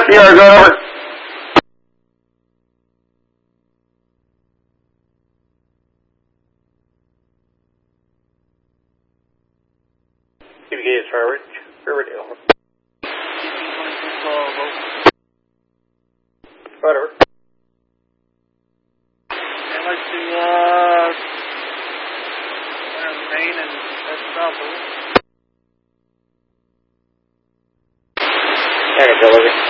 Sierra, go over. CBK is Riverdale. Whatever. I'd like to, Main and Estopel. Delivery.